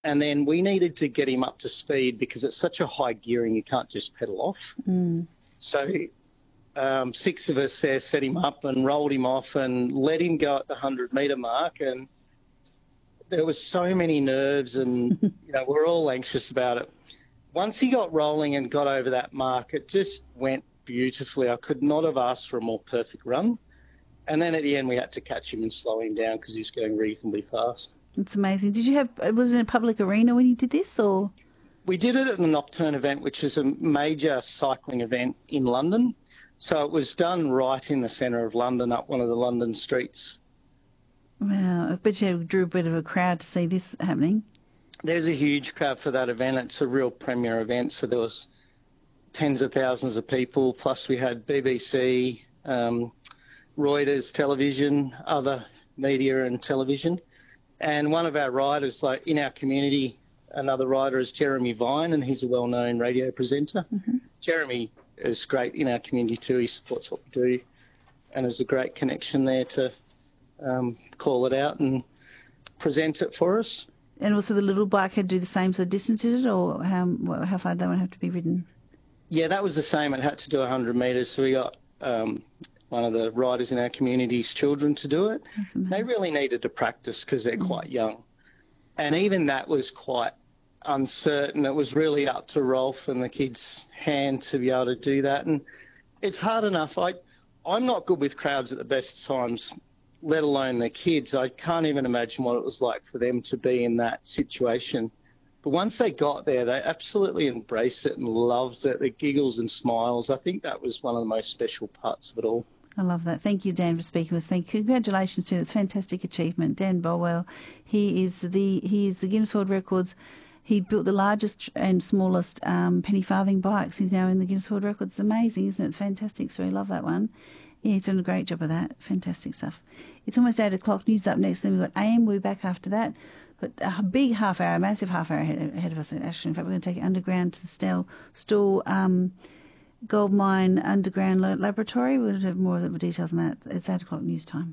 And then we needed to get him up to speed because it's such a high gearing, you can't just pedal off. So 6 of us there set him up and rolled him off and let him go at the 100-metre mark. And there was so many nerves and, we're all anxious about it. Once he got rolling and got over that mark, it just went beautifully. I could not have asked for a more perfect run. And then at the end, we had to catch him and slow him down because he was going reasonably fast. It's amazing. Was it in a public arena when you did this, or? We did it at the Nocturne event, which is a major cycling event in London. So it was done right in the centre of London, up one of the London streets. Wow. I bet you drew a bit of a crowd to see this happening. There's a huge crowd for that event. It's a real premier event. So there was tens of thousands of people, plus we had BBC, Reuters television, other media and television. And one of our riders, like in our community, another rider is Jeremy Vine, and he's a well-known radio presenter. Jeremy is great in our community too. He supports what we do, and there's a great connection there to call it out and present it for us. And also the little bike had to do the same sort of distance, did it, or how far that one have to be ridden? Yeah, that was the same. It had to do 100 metres, so we got one of the riders in our community's children to do it. They really needed to practice because they're quite young. And even that was quite uncertain. It was really up to Rolf and the kid's hand to be able to do that. And it's hard enough. I'm not good with crowds at the best times, let alone the kids. I can't even imagine what it was like for them to be in that situation. But once they got there, they absolutely embraced it and loved it, the giggles and smiles. I think that was one of the most special parts of it all. I love that. Thank you, Dan, for speaking with us. Congratulations to you. It's a fantastic achievement. Dan Bolwell, he is the Guinness World Records. He built the largest and smallest penny farthing bikes. He's now in the Guinness World Records. It's amazing, isn't it? It's fantastic. So I love that one. Yeah, he's done a great job of that. Fantastic stuff. It's almost 8 o'clock. News up next. Then we've got AM. We'll be back after that. But a big half hour, a massive half hour ahead of us, actually. In fact, we're going to take it underground to the Stawell Gold Mine Underground Laboratory. We'll have more of the details on that. It's 8 o'clock news time.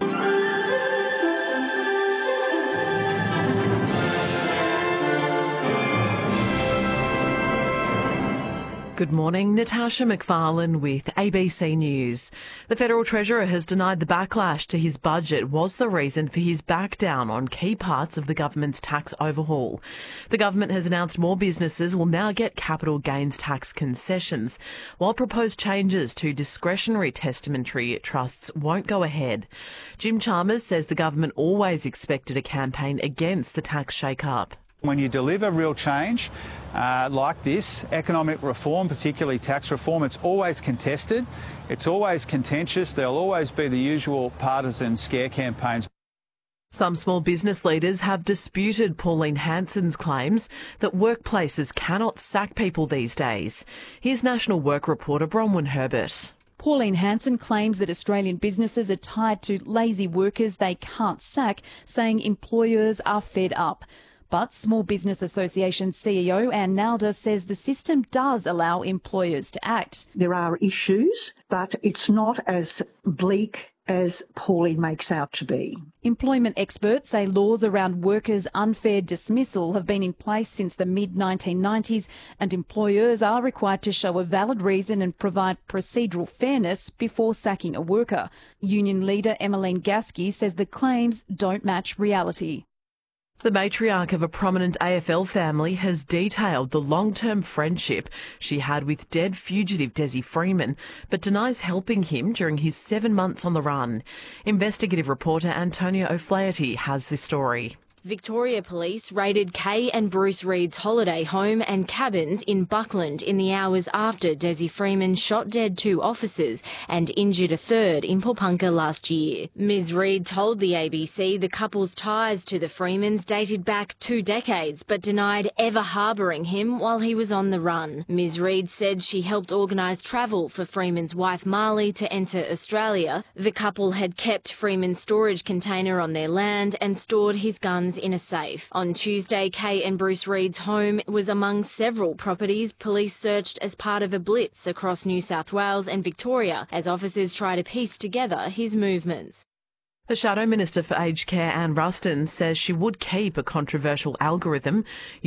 Good morning, Natasha McFarlane with ABC News. The Federal Treasurer has denied the backlash to his budget was the reason for his back down on key parts of the government's tax overhaul. The government has announced more businesses will now get capital gains tax concessions, while proposed changes to discretionary testamentary trusts won't go ahead. Jim Chalmers says the government always expected a campaign against the tax shake-up. When you deliver real change like this, economic reform, particularly tax reform, it's always contested, it's always contentious, there'll always be the usual partisan scare campaigns. Some small business leaders have disputed Pauline Hanson's claims that workplaces cannot sack people these days. Here's National Work reporter Bronwyn Herbert. Pauline Hanson claims that Australian businesses are tied to lazy workers they can't sack, saying employers are fed up. But Small Business Association CEO Anne Nalder says the system does allow employers to act. There are issues, but it's not as bleak as Pauline makes out to be. Employment experts say laws around workers' unfair dismissal have been in place since the mid-1990s, and employers are required to show a valid reason and provide procedural fairness before sacking a worker. Union leader Emmeline Gasky says the claims don't match reality. The matriarch of a prominent AFL family has detailed the long-term friendship she had with dead fugitive Desi Freeman, but denies helping him during his 7 months on the run. Investigative reporter Antonio O'Flaherty has this story. Victoria Police raided Kay and Bruce Reid's holiday home and cabins in Buckland in the hours after Desi Freeman shot dead 2 officers and injured a third in Popunka last year. Ms Reid told the ABC the couple's ties to the Freemans dated back 2 decades, but denied ever harbouring him while he was on the run. Ms Reid said she helped organise travel for Freeman's wife Marley to enter Australia. The couple had kept Freeman's storage container on their land and stored his guns in a safe. On Tuesday, Kay and Bruce Reid's home was among several properties police searched as part of a blitz across New South Wales and Victoria as officers try to piece together his movements. The Shadow Minister for Aged Care, Anne Ruston, says she would keep a controversial algorithm